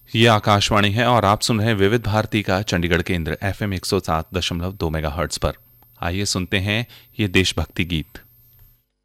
ये आकाशवाणी है और आप सुन रहे हैं विविध भारती का चंडीगढ़ केंद्र FM 107.2 मेगाहर्ट्ज पर। आइए सुनते हैं ये देशभक्ति गीत।